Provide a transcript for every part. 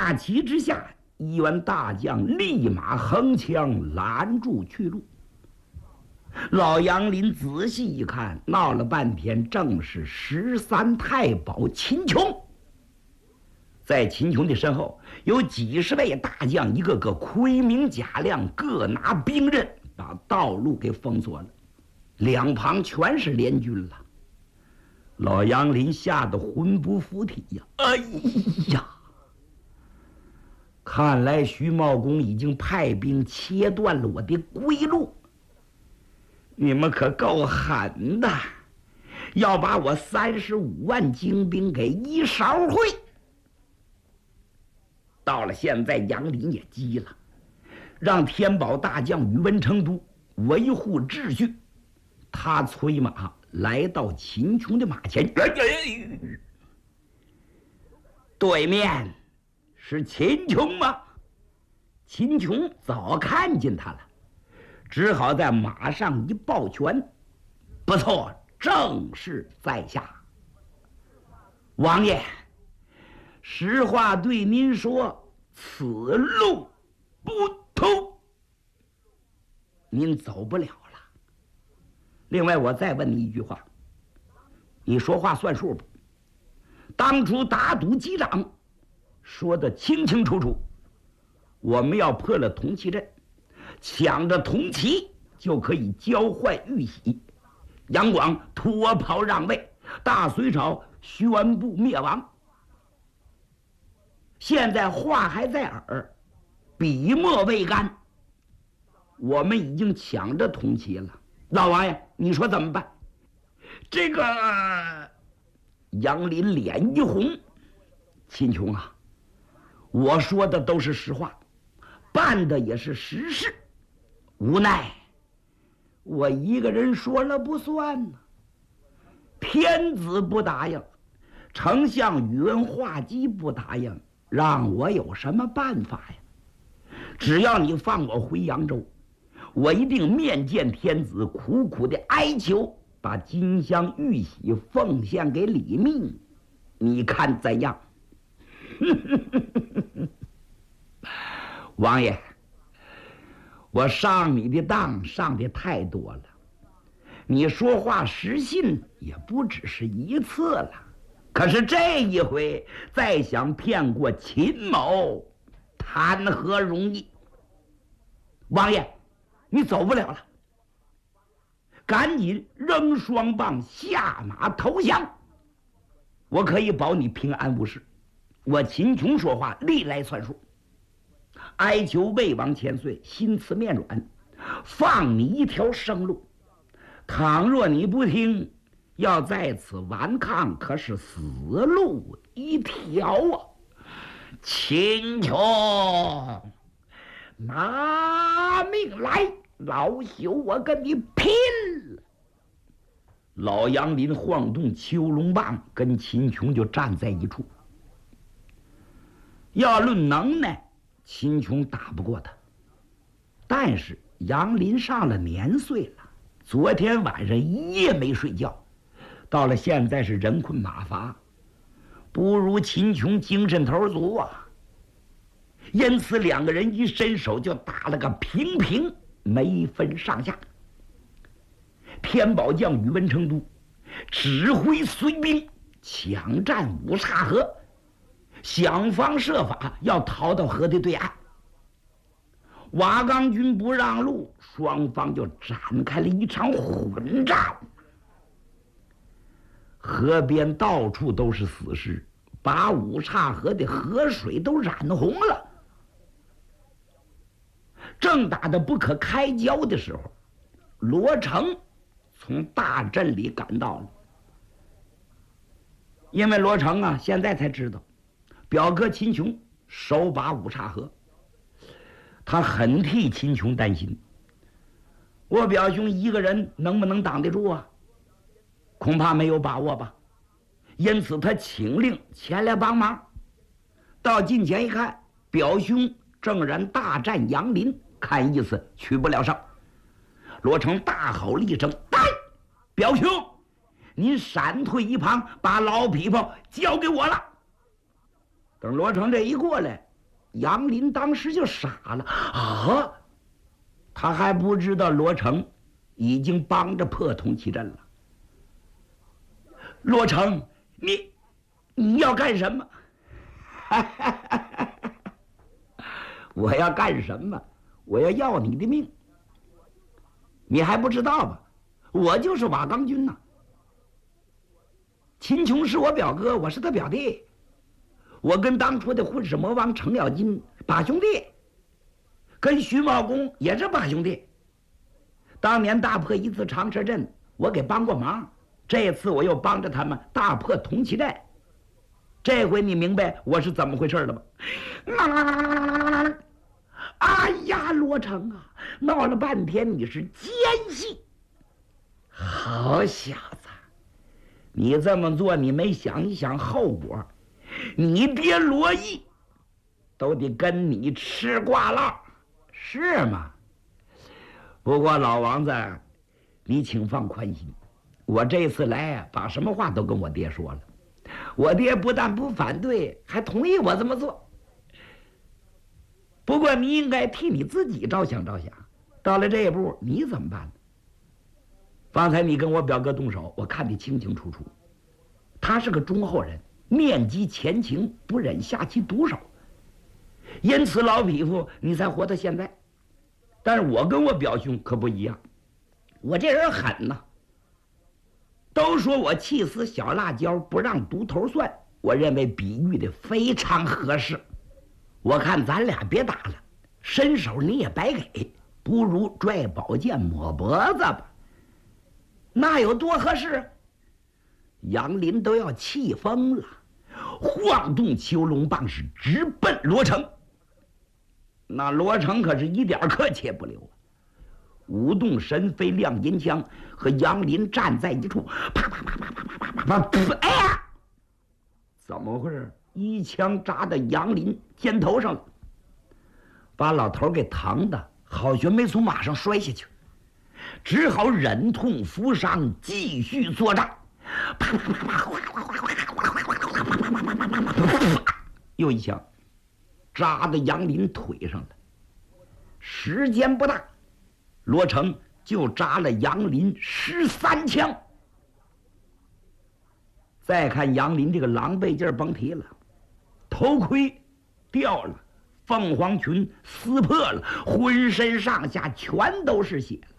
大旗之下，一员大将立马横枪拦住去路。老杨林仔细一看，闹了半天，正是13太保秦琼。在秦琼的身后有几十位大将，一个个盔明甲亮，各拿兵刃，把道路给封锁了。两旁全是联军了。老杨林吓得魂不附体呀！哎呀！看来徐茂公已经派兵切断了我的归路。你们可够狠的，要把我35万精兵给一勺烩。到了现在，杨林也急了，让天宝大将宇文成都维护秩序。他催马来到秦琼的马前，对面是秦琼吗？秦琼早看见他了，只好在马上一抱拳：“不错，正是在下。王爷，实话对您说，此路不通，您走不了了。另外，我再问你一句话，你说话算数不？当初打赌击掌说得清清楚楚，我们要破了铜旗阵，抢着铜旗就可以交换玉玺，杨广脱袍让位，大隋朝宣布灭亡。现在话还在耳，笔墨未干，我们已经抢着铜旗了。老王爷，你说怎么办？”这个杨林脸一红：“秦琼啊，我说的都是实话，办的也是实事，无奈我一个人说了不算呢。天子不答应，丞相宇文化及不答应，让我有什么办法呀？只要你放我回扬州，我一定面见天子，苦苦的哀求，把金香玉玺奉献给李密，你看怎样？”王爷，我上你的当上的太多了，你说话实信也不只是一次了，可是这一回再想骗过秦某，谈何容易？王爷，你走不了了，赶紧扔双棒，下马投降。我可以保你平安无事，我秦琼说话历来算数。哀求魏王千岁心慈面软，放你一条生路。倘若你不听，要在此顽抗，可是死路一条啊！秦琼，拿命来，老朽我跟你拼了！老杨林晃动秋龙棒，跟秦琼就站在一处。要论能耐，秦琼打不过他，但是杨林上了年岁了，昨天晚上一夜没睡觉，到了现在是人困马乏，不如秦琼精神头足啊。因此两个人一伸手就打了个平平，没分上下。天宝将宇文成都指挥随兵抢占五岔河，想方设法要逃到河的对岸。瓦岗军不让路，双方就展开了一场混战。河边到处都是死尸，把五岔河的河水都染红了。正打得不可开交的时候，罗成从大阵里赶到了。因为罗成啊，现在才知道表哥秦琼手把五岔河，他很替秦琼担心。我表兄一个人能不能挡得住啊？恐怕没有把握吧。因此他请令前来帮忙。到近前一看，表兄正然大战杨林，看意思取不了胜。罗成大吼了一声：“来，表兄，您闪退一旁，把老匹夫交给我了。”等罗成这一过来， 杨林当时就傻了啊！他还不知道罗成已经帮着破通缉阵了。罗成，你要干什么？我要干什么？我要你的命！你还不知道吧？我就是瓦岗军呐。秦琼是我表哥，我是他表弟。我跟当初的混世魔王程咬金把兄弟，跟徐茂公也是把兄弟。当年大破一次长蛇阵，我给帮过忙。这次我又帮着他们大破铜旗寨。这回你明白我是怎么回事了吧？哎呀，罗成啊，闹了半天你是奸细！好小子，你这么做你没想一想后果？你爹罗毅都得跟你吃挂烙，是吗？不过老王子，你请放宽心，我这次来把什么话都跟我爹说了，我爹不但不反对，还同意我这么做。不过你应该替你自己着想着想，到了这一步你怎么办呢？方才你跟我表哥动手，我看得清清楚楚，他是个忠厚人，念及前情，不忍下其毒手，因此老匹夫你才活到现在。但是我跟我表兄可不一样，我这人狠呐。都说我气死小辣椒不让独头蒜，我认为比喻的非常合适。我看咱俩别打了，伸手你也白给，不如拽宝剑抹脖子吧，那有多合适？杨林都要气疯了，晃动囚龙棒是直奔罗成。那罗成可是一点客气也不留，舞动神飞亮银枪和杨林站在一处，啪啪啪啪啪啪啪啪，哎呀，怎么回事？一枪扎到杨林肩头上了，把老头给疼的好悬没从马上摔下去，只好忍痛负伤继续作战。啪啪啪啪，又一枪扎到杨林腿上了。时间不大，罗成就扎了杨林13枪。再看杨林这个狼狈劲儿，甭提了，头盔掉了，凤凰裙撕破了，浑身上下全都是血了。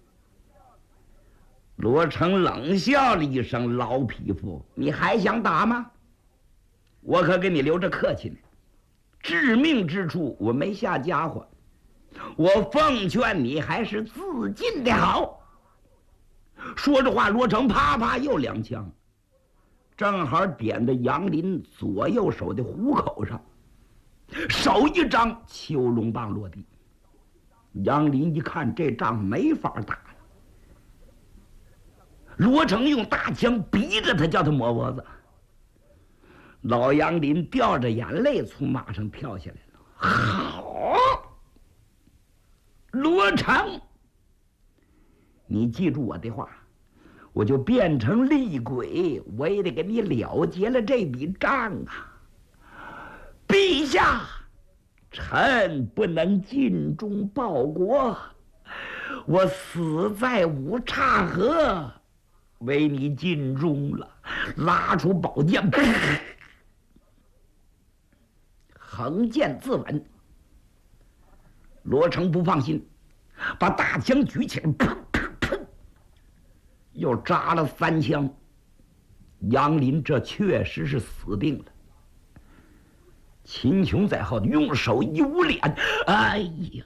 罗成冷笑了一声：“老匹夫，你还想打吗？我可给你留着客气呢。致命之处我没下家伙，我奉劝你还是自尽的好。”说着话，罗成啪啪又2枪，正好点在杨林左右手的虎口上，手一张，囚龙棒落地。杨林一看这仗没法打了，罗成用大枪逼着他，叫他抹脖子。老杨林掉着眼泪从马上跳下来了。好，罗成，你记住我的话，我就变成厉鬼，我也得给你了结了这笔账啊！陛下，臣不能尽忠报国，我死在五岔河，为你尽忠了。拉出宝剑，横剑自刎。罗成不放心，把大枪举起来，砰砰砰，又扎了3枪。杨林这确实是死定了。秦琼在后用手一捂脸，哎呀，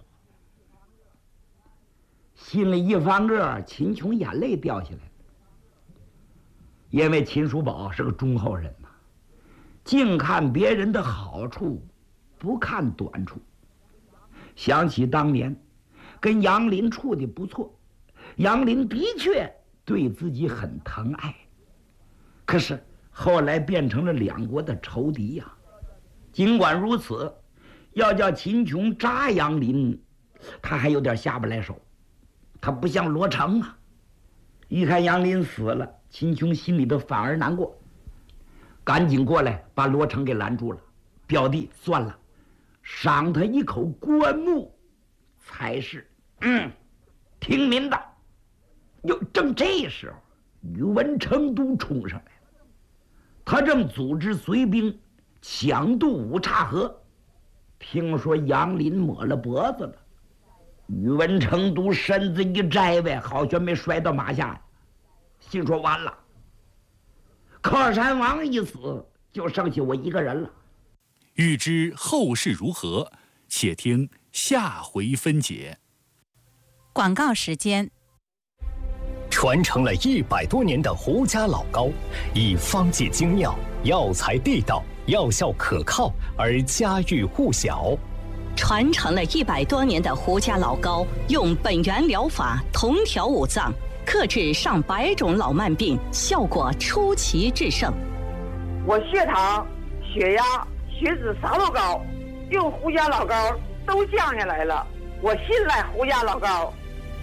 心里一翻个，秦琼眼泪掉下来了。因为秦叔宝是个忠厚人呐，净看别人的好处，不看短处。想起当年跟杨林处的不错，杨林的确对自己很疼爱，可是后来变成了2国的仇敌呀。尽管如此，要叫秦琼扎杨林，他还有点下不来手。他不像罗成啊，一看杨林死了，秦琼心里头反而难过，赶紧过来把罗成给拦住了。表弟，算了， 赏他一口棺木才是听民的。正这时候，宇文成都冲上来了，他正组织随兵抢渡五岔河。听说杨林抹了脖子了，宇文成都身子一摘呗，好像没摔到马下，心说完了，克山王一死，就剩下我一个人了。 欲知后事如何，且听下回分解。 广告时间。 传承了100多年的胡家老高，以方剂精妙、药材地道、药效可靠而家喻户晓。 传承了100多年的胡家老高，用本源疗法同调五脏，克制上百种老慢病，效果出奇制胜。 我血糖、血压、血脂啥都高，用胡家老高都降下来了。我信赖胡家老高，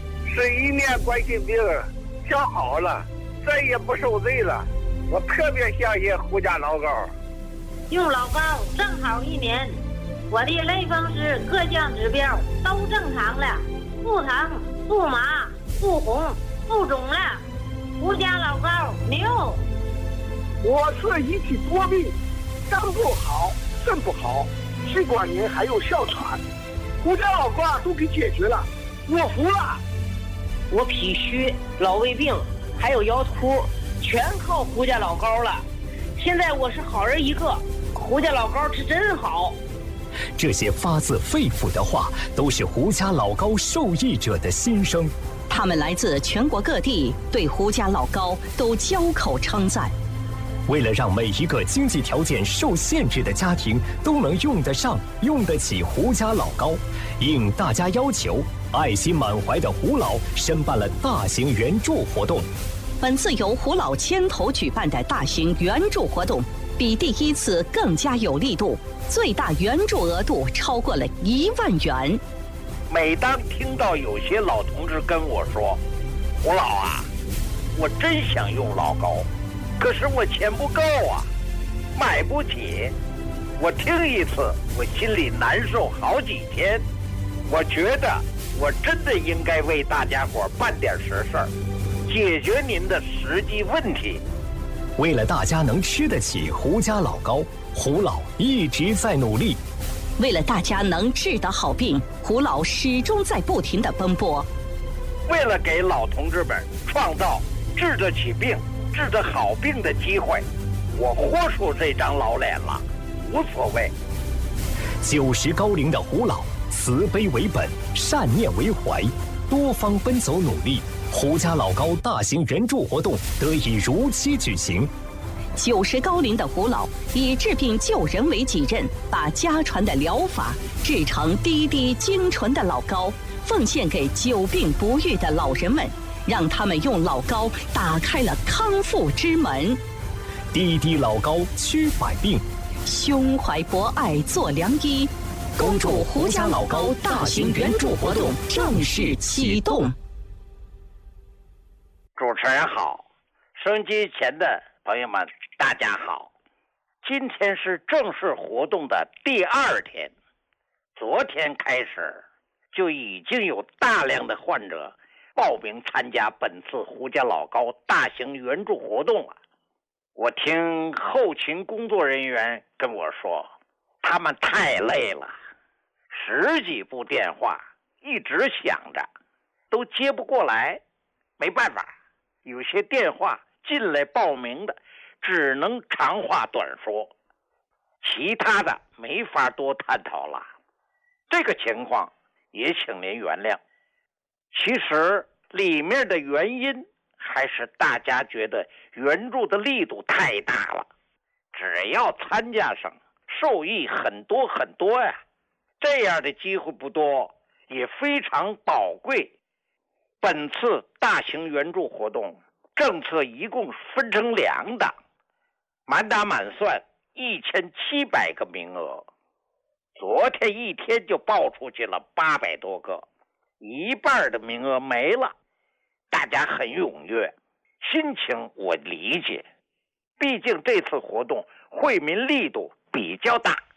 11年冠心病调好了，再也不受罪了。我特别相信胡家老高。 用老高正好1年，我的类风湿各项指标都正常了，不疼、不麻、不红、不肿了。胡家老高牛！ 我是一体多病，肝不好，肾不好，气管炎还有哮喘，胡家老高都给解决了，我服了。 我脾虚、老胃病还有腰突，全靠胡家老高了。现在我是好人一个，胡家老高是真好。 这些发自肺腑的话，都是胡家老高受益者的心声。 他们来自全国各地，对胡家老高都交口称赞。 为了让每一个经济条件受限制的家庭都能用得上、用得起胡家老高，应大家要求，爱心满怀的胡老申办了大型援助活动。 本次由胡老牵头举办的大型援助活动，比第1次更加有力度，最大援助额度超过了1万元。 每当听到有些老同志跟我说：“胡老啊，我真想用老高，可是我钱不够啊，买不起。”我听一次，我心里难受好几天。我觉得我真的应该为大家伙办点实事儿，解决您的实际问题。 为了大家能吃得起胡家老高，胡老一直在努力。 为了大家能治得好病，胡老始终在不停地奔波。 为了给老同志们创造治得起病、治得好病的机会，我豁出这张老脸了，无所谓。 90高龄的胡老，慈悲为本，善念为怀，多方奔走努力，胡家老高大型援助活动得以如期举行。 90高龄的胡老以治病救人为己任，把家传的疗法制成滴滴精纯的老高，奉献给久病不愈的老人们，让他们用老高打开了康复之门。 滴滴老高驱百病， 胸怀博爱做良医。恭祝胡家老高大型援助活动正式启动。 主持人好，收音机前的朋友们大家好。今天是正式活动的第2天，昨天开始就已经有大量的患者报名参加本次胡家老高大型援助活动了。我听后勤工作人员跟我说，他们太累了，10几部电话一直响着，都接不过来。没办法，有些电话进来报名的只能长话短说，其他的没法多探讨了。这个情况也请您原谅。其实里面的原因还是大家觉得援助的力度太大了，只要参加上，受益很多很多呀。这样的机会不多，也非常宝贵。本次大型援助活动政策一共分成2档，满打满算1700个名额。昨天一天就报出去了800多个，一半的名额没了。大家很踊跃，心情我理解，毕竟这次活动惠民力度比较大。